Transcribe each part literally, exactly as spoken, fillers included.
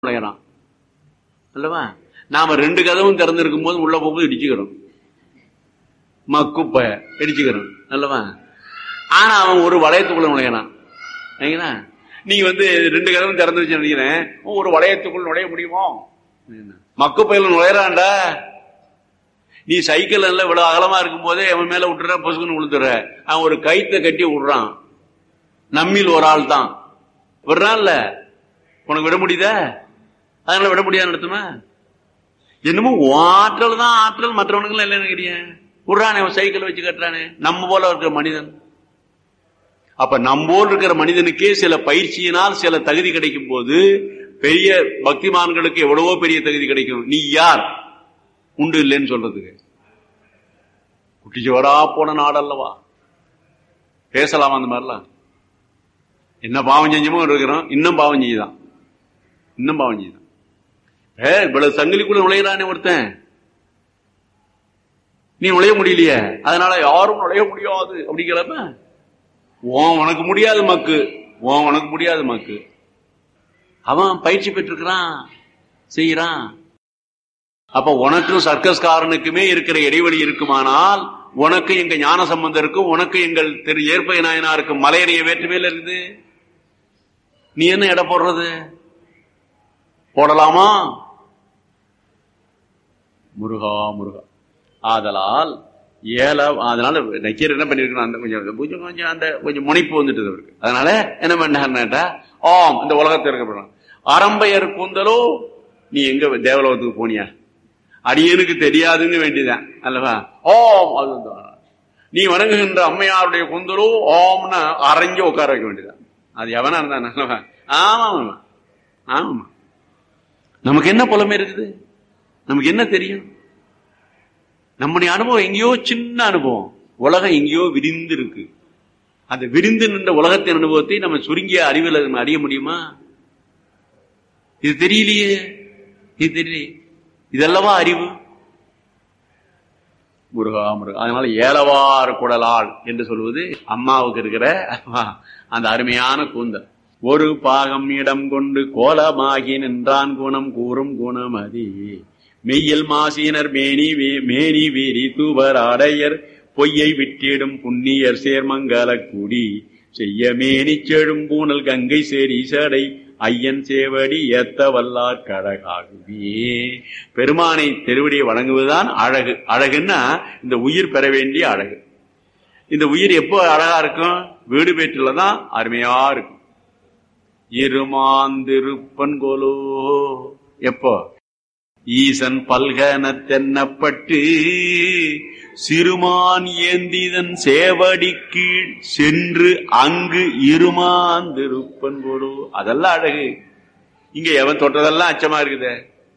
நுழையறான் அல்லவா? நாம ரெண்டு கதவும் திறந்திருக்கும் போது உள்ள போகும்போது இடிச்சுக்கிறோம், மக்குப்ப இடிச்சுக்கிறோம் அல்லவா? ஆனா அவன் ஒரு வளையத்துக்குள்ள நுழையறான். நீங்க வந்து ரெண்டு கதவும் திறந்துருச்சு நினைக்கிறேன், ஒரு வளையத்துக்குள் நுழைய முடியுமோ? மக்குப்பையில நுழையறான்டா. நீ சைக்கிள் எல்லாம் இவ்வளவு அகலமா இருக்கும் போதே அவன் மேல விட்டுற, பொசுக்குன்னு விழுந்துற. அவன் ஒரு கைத்தை கட்டி விடுறான். நம்மில் ஒரு ஆள் தான் விடுறான்ல, உனக்கு விட முடியுதா? அதனால விட முடியாது நடத்துமா? என்னமோ ஆற்றல் தான் ஆற்றல், மற்றவனுக்கு இல்லைன்னு நினைக்கிறேன். விடுறானே சைக்கிள் வச்சு கட்டுறானே. நம்ம போல இருக்கிற மனிதன், அப்ப நம்மோல் இருக்கிற மனிதனுக்கே சில பயிற்சியினால் சில தகுதி கிடைக்கும் போது பெரிய பக்திமான்களுக்கு எவ்வளவோ பெரிய தகுதி கிடைக்கும். நீ யார் உண்டு இல்லைன்னு சொல்றதுக்கு? குட்டிச்சோரா போன நாடல்லவா, பேசலாம் அந்த மாதிரிலாம். என்ன பாவம் செஞ்சமோ இருக்கிறோம், இன்னும் பாவம் செய்யுதான், இன்னும் பாவம் செய்யுதான். ஏ இவ்வளவு சங்கிலிக்குள்ள நுழையிறானே ஒருத்தன், நீ நுழைய முடியலையே, அதனால யாரும் நுழைய முடியாது அப்படிங்கிறப்ப ஓன் உனக்கு முடியாது மக்கு, ஓன் உனக்கு முடியாது மக்கு. அவன் பயிற்சி பெற்றிருக்கிறான், செய்யறான். அப்ப உனக்கும் சர்க்கஸ்காரனுக்குமே இருக்கிற இடைவெளி இருக்குமானால், உனக்கு எங்க ஞான சம்பந்தருக்கும் உனக்கு எங்கள் திரு ஏற்பை நாயனாருக்கும் மலையறிய வேற்றுமையில இருக்குது. நீ என்ன எடை போடுறது? போடலாமா? முருகா முருகா. ஆதலால் ஏல அதனால நக்கீரர் என்ன பண்ணிருக்கணும், அந்த கொஞ்சம் கொஞ்சம் கொஞ்சம் அந்த கொஞ்சம் முனைப்பு வந்துட்டு அவருக்கு. அதனால என்ன பண்ணாருன்னா, ஆம் இந்த உலகத்தில் இருக்க அரம்பையர் கூந்தலோ, நீ எங்க தேவலோகத்துக்கு போனியா? அடியனுக்கு தெரியாதுன்னு வேண்டியதான் அல்லவா? ஓம் அது நீ வணங்குகின்ற அம்மையாருடைய கூந்தலோ ஓம்னு அரைஞ்சு உட்கார வைக்க வேண்டியதான். அது எவனா இருந்தான் அல்லவா? ஆமா ஆமா. நமக்கு என்ன புலமை இருக்குது? நமக்கு என்ன தெரியும்? நம்முடைய அனுபவம் எங்கேயோ சின்ன அனுபவம், உலகம் எங்கேயோ விரிந்து இருக்கு. அந்த விரிந்து நின்ற உலகத்தின் அனுபவத்தை நம்ம சுருங்கிய அறிவில் அறிய முடியுமா? இது தெரியலையே, இது தெரியலையே. இதெல்லவா அறிவு? முருகா முருகா. அதனால ஏலவார் குடலாள் என்று சொல்வது அம்மாவுக்கு இருக்கிற அந்த அருமையான கூந்தல். ஒரு பாகம் இடம் கொண்டு கோலமாகி நின்றான் குணம் கூறும் குணம் அதி மெய்யல் மாசினர் மேனி மேனி வீரி தூவர் ஆடையர் பொய்யை விட்டிடும் புண்ணியர் சேர்மங்கல கூடி செய்ய மேனி செழும் பூனல் கங்கை சேரி சடை ஐயன் சேவடி ஏத்த வல்லார் கழகாகுவே. பெருமானை திருவடியை வணங்குவதுதான் அழகு. அழகுன்னா இந்த உயிர் பெற வேண்டிய அழகு. இந்த உயிர் எப்போ அழகா இருக்கும்? வீடு பேற்றுலதான் அருமையா இருக்கும். இருமாந்திருப்பன் கோலோ, எப்போ ஈசன் பல்கன தென்னப்பட்டு சிறுமான் ஏந்திதன் சேவடி கீழ் சென்று அங்கு இருமாந்திருப்பன் போலோ. அதெல்லாம் அழகு. இங்க எவன் தொட்டதெல்லாம் அச்சமா இருக்குது.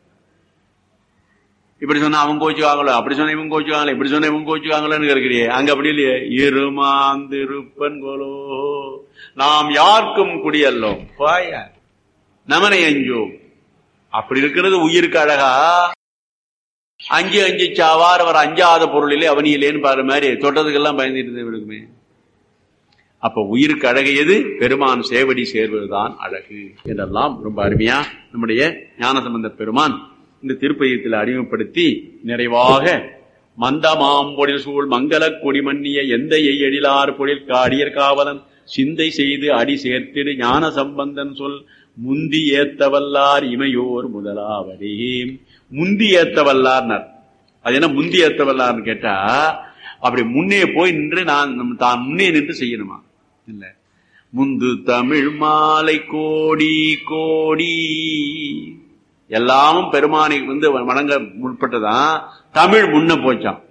இப்படி சொன்னா அவன் கோச்சுவாங்களோ, அப்படி சொன்ன இவன் கோச்சுவாங்களோ, இப்படி சொன்ன இவன் கோச்சுவாங்களோன்னு இருக்கிறியே. அங்க அப்படி இல்லையே. இருமாந்திருப்பன் போலோ நாம் யாருக்கும் குடியல்லோம் பாய நமனை அஞ்சோம். அப்படி இருக்கிறது உயிருக்கு அழகா. அஞ்சு அஞ்சு சாவார் அவர் அஞ்சாத பொருளிலே அவனியிலேன்னு பாரு மாதிரி தொட்டதுக்கெல்லாம் பயந்துட்டு இருக்குமே. அப்ப உயிருக்கு அழகு எது? பெருமான் சேவடி சேர்வதுதான் அழகு என்றெல்லாம் ரொம்ப அருமையா நம்முடைய ஞானசம்பந்த பெருமான் இந்த திருப்பதியத்தில் அறிமுகப்படுத்தி நிறைவாக மந்தமாம் பொழில் சூழ் மங்கள கொடி மன்னிய எந்த எழிலார் பொழில் காடியர் காவலன் சிந்தை செய்து அடி சேர்த்திடு ஞான சம்பந்தன் சொல் முந்தி ஏத்தவல்லார் இமையோர் முதலாவதே. முந்தி ஏத்தவல்லார்னர். அது என்ன முந்தி ஏத்தவல்லார்னு கேட்டா, அப்படி முன்னே போய் நின்று நான் தான் முன்னே நின்று செய்யணுமா? இல்ல. முந்து தமிழ் மாலை கோடி கோடி எல்லாமும் பெருமானை வந்து வணங்க முற்பட்டதான். தமிழ் முன்ன போச்சான்.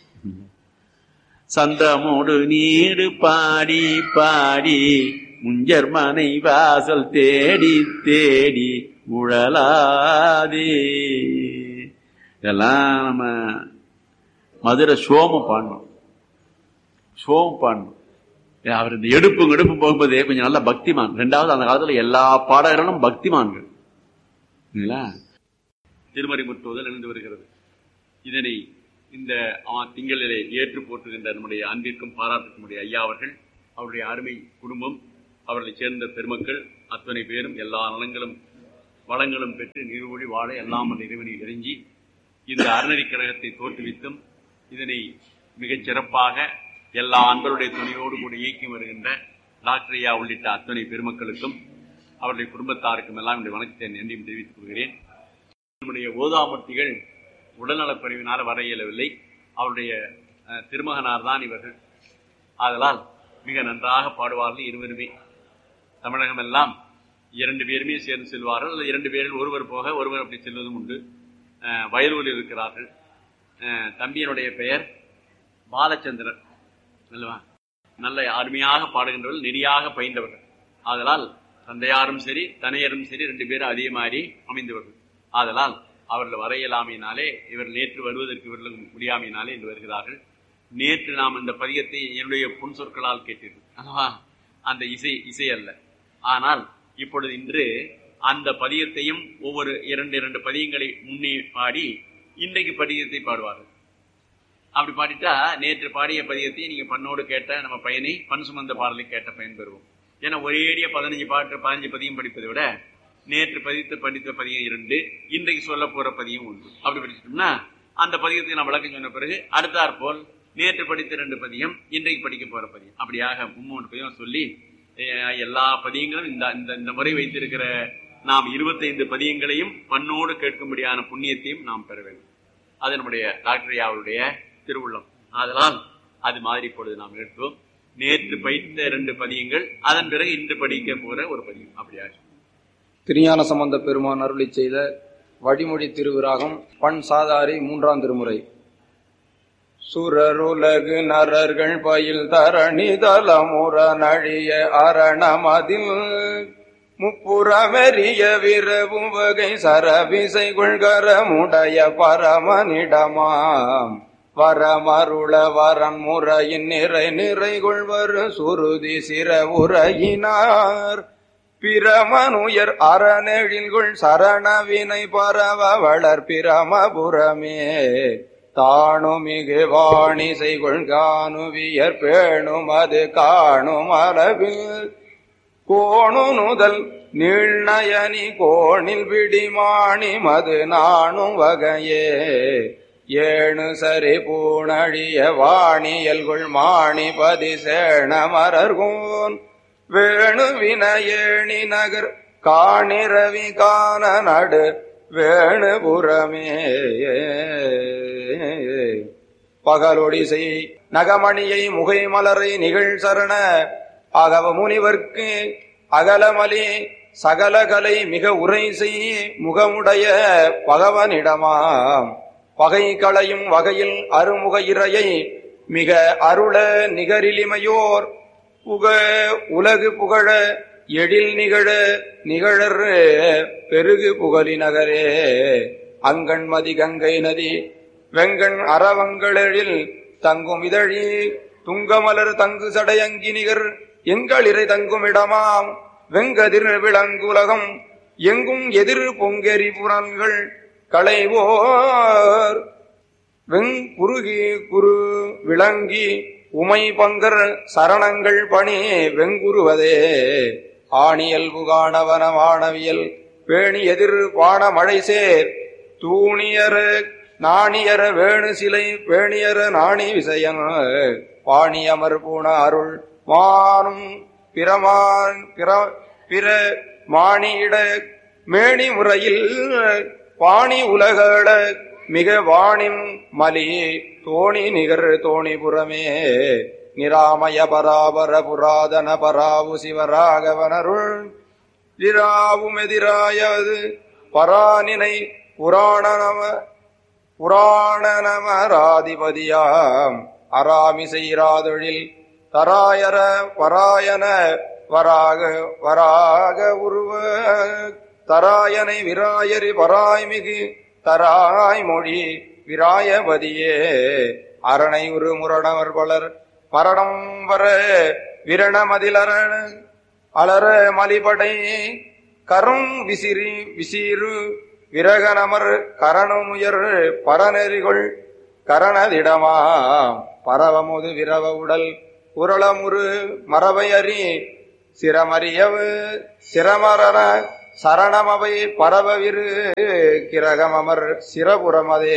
சந்தமோடு நீடு பாடி பாடி முஞ்சர் மனை வாசல் தேடி தேடி உழலாதே. இதெல்லாம் நம்ம மதுரை சோம பாடணும், சோம பாடணும். அவர் இந்த எடுப்பு எடுப்பு போகும்போதே கொஞ்சம் நல்ல பக்திமான். ரெண்டாவது அந்த காலத்துல எல்லா பாடகர்களும் பக்திமான்கள். திருமறை முற்றுவதல் எழுந்து வருகிறது. இதனை இந்த திங்களிலே ஏற்று போற்றுகின்ற நம்முடைய அன்பிற்கும் பாராட்டுக்குரிய ஐயா அவர்கள், அவருடைய அருமை குடும்பம், அவர்களை சேர்ந்த பெருமக்கள் அத்தனை பேரும் எல்லா நலங்களும் வளங்களும் பெற்று நீர்வழி வாழ எல்லாம் அந்த இறைவனை இறைஞ்சி இந்த அறநெறி கழகத்தை தோற்றுவித்தும் இதனை மிகச் சிறப்பாக எல்லா அன்பருடைய துணையோடு கூட இயக்கி வருகின்ற டாக்டர் ஐயா உள்ளிட்ட அத்தனை பெருமக்களுக்கும் அவருடைய குடும்பத்தாருக்கும் எல்லாம் என்னுடைய வணக்கத்தை நன்றியும் தெரிவித்துக் கொள்கிறேன். நம்முடைய ஓதாமூர்த்திகள் உடல்நலக்குறைவினால் வர இயலவில்லை. அவருடைய திருமகனார் தான் இவர்கள். ஆதலால் மிக நன்றாக பாடுவார்கள் இருவருமே. தமிழகம் எல்லாம் இரண்டு பேருமே சேர்ந்து செல்வார்கள். அல்லது இரண்டு பேரில் ஒருவர் போக ஒருவர் அப்படி செல்வதும் உண்டு. வயலூரில் இருக்கிறார்கள். தம்பியனுடைய பெயர் பாலச்சந்திரன். அல்லவா, நல்ல அருமையாக பாடுகின்றவர்கள், நெறியாக பயின்றவர்கள். ஆதலால் தந்தையாரும் சரி தனையரும் சரி ரெண்டு பேரும் அதே மாதிரி அமைந்தவர்கள். ஆதலால் அவர்கள் வர இயலாமையினாலே, இவர் நேற்று வருவதற்கு இவர்களுக்கு முடியாமையினாலே என்று வருகிறார்கள். நேற்று நாம் இந்த பதியத்தை என்னுடைய புன் சொற்களால் கேட்டீர்கள். அல்லவா, அந்த இசை இசை அல்ல. ஆனால் இப்பொழுது இன்று அந்த பதியத்தையும் ஒவ்வொரு இரண்டு இரண்டு பதியங்களை முன்னே பாடி இன்றைக்கு பதியத்தை பாடுவார்கள். அப்படி பாடிட்டா நேற்று பாடிய பதியத்தை நீங்க பண்ணோடு கேட்ட நம்ம பையனை பண் சுமந்த பாடலை கேட்ட பயன் பெறுவோம். ஏன்னா ஒரேடிய பதினஞ்சு பாட்டு பதினஞ்சு பதியம் படிப்பதை விட நேற்று பதித்து படித்த பதியம் இரண்டு, இன்றைக்கு சொல்ல போற பதியம் ஒன்று. அப்படி படிச்சிட்டோம்னா அந்த பதியத்தை நான் விளக்கம் சொன்ன பிறகு அடுத்தாற் போல் நேற்று படித்த ரெண்டு பதியம் இன்றைக்கு படிக்க போற பதியம், அப்படியாக மும்மூன்று பதியம் சொல்லி எல்லா பதியங்களும் இந்த இந்த முறை வைத்திருக்கிற நாம் இருபத்தைந்து பதியங்களையும் பண்ணோடு கேட்கும்படியான புண்ணியத்தையும் நாம் பெற வேண்டும். அது நம்முடைய டாக்டர் ஐயாவுடைய திருவுள்ளம். அதனால் அது மாதிரி இப்பொழுது நாம் எடுத்தோம். நேற்று பயித்த இரண்டு பதியங்கள், அதன் பிறகு இன்று படிக்க போற ஒரு பதியம். அப்படியா திருஞான சம்பந்த பெருமான் அருளி செய்த வழிமொழி திருவிராகம் பண் சாதாரி மூன்றாம் திருமுறை. சுரருலகு நரர்கள் பயில் தரணி தலமுற நழிய அரணமதில் முப்புறமெறிய விரவும் வகை சரவிசை கொள்கரமுடைய பரமனிடமாம் வரமருள வரன் முறையின் நிறை நிறை கொள்வர் சுருதி சிற உரையினார் பிரமனுயர் அறநெழில்கொள் சரணவினை பரவ வளர் பிரமபுரமே தானுமிகு வாணி செய்கொள் காணுவியர் பேணும் அது காணும் அளவில் கோணு நுதல் நீழ்நயனி கோணில் விடிமாணி மது நாணும் வகையே ஏணு சரி பூணழிய வாணியல்குள் மாணி பதி சேண மரர்கோன் வேணு வினயேணி நகர் காணிரவி காண நடு வேணுபுரமே பகலொடிசை நகமணியை முகை மலரை நிகழ் சரண அகவ முனிவர்க்கு அகலமலி சகலகலை மிக உரை செய் முகமுடைய பகவனிடமாம் பகை களையும் வகையில் அருமுக இறையை மிக அருள நிகரிலிமையோர் புக உலகு புகழ எழில் நிகழ நிகழர் பெருகு புகழி நகரே அங்கண்மதி கங்கை நதி வெங்கண் அறவங்களெழில் தங்கும் இதழி துங்கமலர் தங்கு சடையங்கி நிகர் எங்களிறை தங்கும் இடமாம் வெங்கதிர் விளங்குலகம் எங்கும் எதிர் பொங்கெரி புறன்கள் களைவோர் வெங்குருகி குரு விளங்கி உமை பங்கர் சரணங்கள் பணி வெங்குருவதே ஆணியல் புகாணவன வானவியல் பேணி எதிர் பாண மழை சேர் தூணியர நாணியர வேணு சிலை பேணியர நாணி விசயன் பாணியமர் பூண அருள் மானும் பிரமான் பிற மாணியிட மேணி முறையில் பாணி உலகள மிக வாணிம் மலி தோணி நிகர் தோணிபுரமே நிராமய பராபர புராதன பராவு சிவராகவனருள் இராவும் எதிராயது பரானினை புராணநம புராணநமராதிபதியாம் அராமிசைராதொழில் தராயர பராயன வராக வராக உருவ தராயனை விராயரி பராய்மிகு தராய் மொழி விராயபதியே அரணை உரு முரணவர் பலர் மரணம் வர விரணமதிலர அலர மலிபடை கரும் விசிறி விசீரு விரகனமர் கரணமுயர் பரநெறிகொள் கரணதிடமா பரவமுது விரவ உடல் உரளமுரு மரபையறி சிரமறியவு சிரமரன சரணமவை பரவவிரு கிரகமர் சிரபுரமதே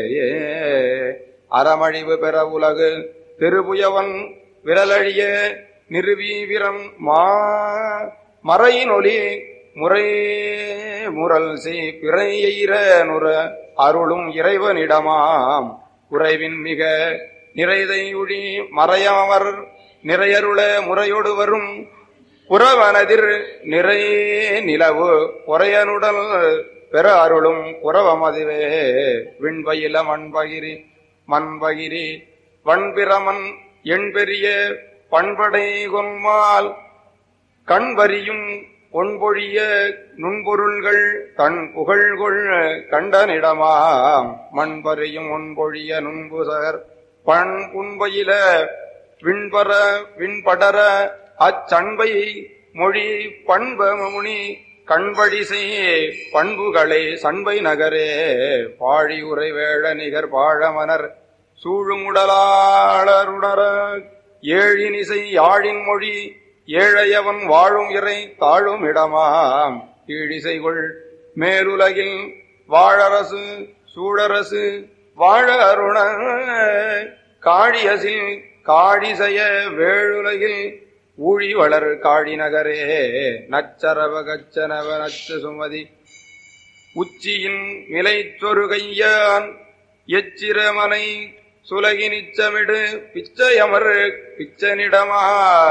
அறமழிவு பெற உலகு திருபுயவன் விரலழிய நிறுவீவிரம் மா மறையினொலி முறை முரல் செய் பிறையெய்ர நுற அருளும் இறைவனிடமாம் குறைவின் மிக நிறைதை உழி மறையமர் நிறையருள முறையொடு வரும் புறவனதிர் நிறை நிலவு பொறையனுடல் பெற அருளும் புறவமதுவே விண்பயில மண்பகிரி மண்பகிரி வண்பிரமன் எண்பெரிய பண்படை கொன்மால் கண்வரியும் பொன்பொழிய நுண்பொருள்கள் தன் புகழ்கொள் கண்டனிடமாம் மண்பரியும் ஒன்பொழிய நுண்புசகர் பண் புன்பயில விண்பர விண்படர அச்சண்பை மொழி பண்பமுனி கண்படிசை பண்புகளை சண்பை நகரே பாழி உரை வேழ நிகர் பாழமனர் சூழுமுடலாளருணர ஏழினிசை யாழின் மொழி ஏழையவன் வாழும் இறை தாழும் இடமாம் கீழிசைகொள் மேலுலகில் வாழரசு சூழரசு வாழ அருண காழியசில் காழிசய வேளுலகில் ஊழி வளர் காழி நகரே நச்சரவ கச்சனவ நச்ச சுமதி உச்சியின் மிலைச்சொரு கையான் எச்சிரமனை சுலகி நிச்சமிடு பிச்சையமர் பிச்சனிடமா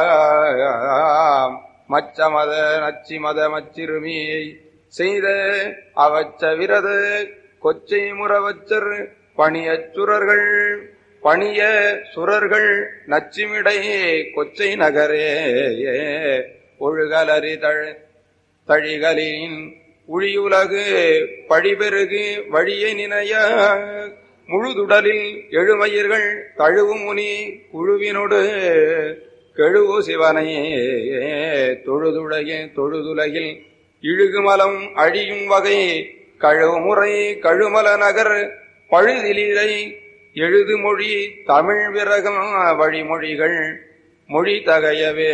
மச்சமத நச்சிமத மச்சிறுமியை செய்த அவச்ச விரத கொச்சை முறவச்சர் பணியச் சுரர்கள் பணிய சுரர்கள் நச்சிமிடையே கொச்சை நகரே ஒழுகலறி தழ தழிகளின் உழியுலகு பழிபெருகு வழியை நினைய முழுதுடலில் எழுமயிர்கள் தழுவும் முனி குழுவினோடு கெழுவு சிவனையே தொழுதுடைய தொழுதுலகில் இழுகுமலம் அழியும் வகை கழுமுறை கழுமல நகர் பழுதிலை எழுது மொழி தமிழ் விரகம் வழிமொழிகள் மொழி தகையவே.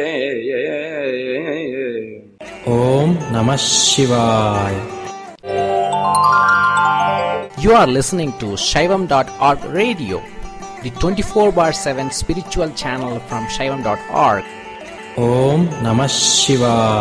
ஓம் நம சிவாய். You are listening to Shaivam dot org radio, the twenty-four bar seven spiritual channel from Shaivam dot org. Om Namah Shivaya.